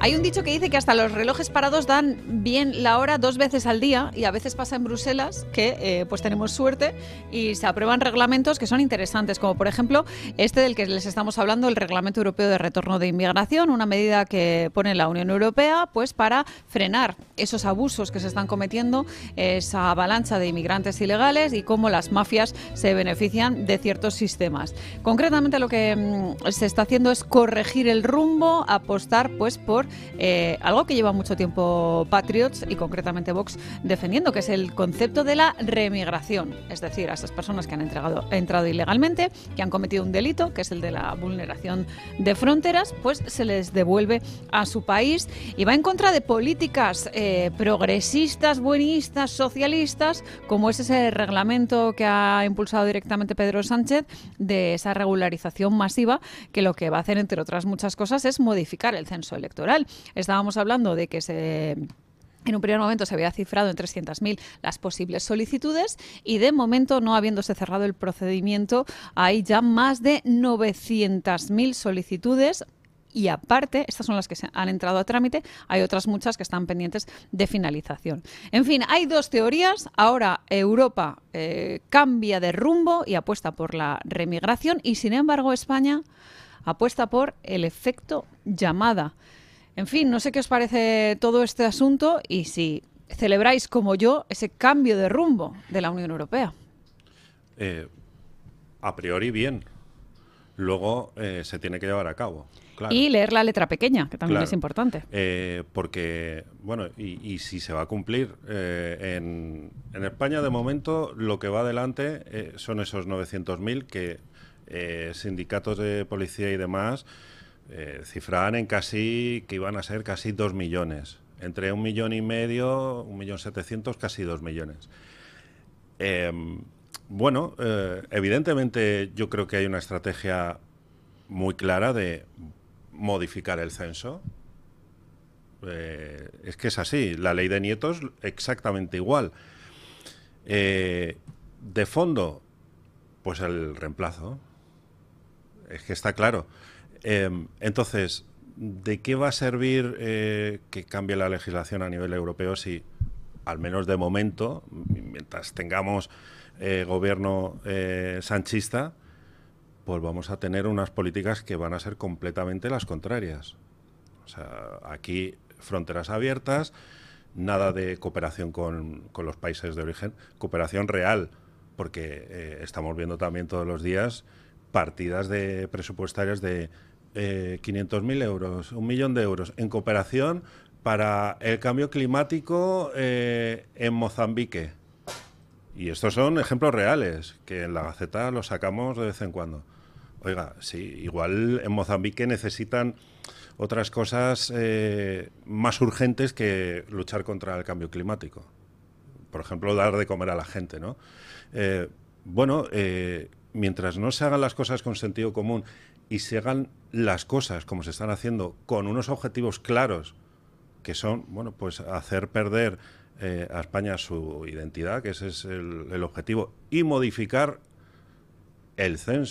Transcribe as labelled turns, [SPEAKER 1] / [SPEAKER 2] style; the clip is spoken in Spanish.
[SPEAKER 1] Hay un dicho que dice que hasta los relojes parados dan bien la hora 2 veces al día, y a veces pasa en Bruselas que pues tenemos suerte y se aprueban reglamentos que son interesantes, como por ejemplo este del que les estamos hablando, el Reglamento Europeo de Retorno de Inmigración, una medida que pone la Unión Europea pues para frenar esos abusos que se están cometiendo, esa avalancha de inmigrantes ilegales y cómo las mafias se benefician de ciertos sistemas. Concretamente lo que se está haciendo es corregir el rumbo, apostar pues por algo que lleva mucho tiempo Patriots y concretamente Vox defendiendo, que es el concepto de la remigración, es decir, a esas personas que han entrado ilegalmente, que han cometido un delito, que es el de la vulneración de fronteras, pues se les devuelve a su país, y va en contra de políticas progresistas, buenistas, socialistas, como es ese reglamento que ha impulsado directamente Pedro Sánchez de esa regularización masiva, que lo que va a hacer, entre otras muchas cosas, es modificar el censo electoral. Estábamos hablando de que en un primer momento se había cifrado en 300.000 las posibles solicitudes, y de momento, no habiéndose cerrado el procedimiento, hay ya más de 900.000 solicitudes. Y aparte, estas son las que han entrado a trámite, hay otras muchas que están pendientes de finalización. En fin, hay dos teorías. Ahora Europa cambia de rumbo y apuesta por la remigración, y sin embargo España apuesta por el efecto llamada. En fin, no sé qué os parece todo este asunto y si celebráis como yo ese cambio de rumbo de la Unión Europea.
[SPEAKER 2] A priori bien. Luego se tiene que llevar a cabo. Claro.
[SPEAKER 1] Y leer la letra pequeña, que también
[SPEAKER 2] Claro.
[SPEAKER 1] es importante.
[SPEAKER 2] Porque, bueno, y si se va a cumplir, en España de momento lo que va adelante son esos 900.000 que sindicatos de policía y demás cifraban en que iban a ser casi 2 millones. Entre 1,5 millones, 1.700.000, casi 2 millones. Bueno, evidentemente yo creo que hay una estrategia muy clara de modificar el censo. Es que es así. La ley de nietos exactamente igual. De fondo, pues el reemplazo. Es que está claro. Entonces, ¿de qué va a servir que cambie la legislación a nivel europeo si, al menos de momento, mientras tengamos gobierno sanchista, pues vamos a tener unas políticas que van a ser completamente las contrarias? O sea, aquí fronteras abiertas, nada de cooperación con los países de origen, cooperación real, porque estamos viendo también todos los días partidas presupuestarias de 500.000 euros, 1 millón de euros en cooperación para el cambio climático en Mozambique. Y estos son ejemplos reales, que en la Gaceta los sacamos de vez en cuando. Oiga, sí, igual en Mozambique necesitan otras cosas más urgentes que luchar contra el cambio climático. Por ejemplo, dar de comer a la gente, ¿no? Mientras no se hagan las cosas con sentido común y se hagan las cosas como se están haciendo con unos objetivos claros, que son, bueno, pues hacer perder a España su identidad, que ese es el objetivo, y modificar el censo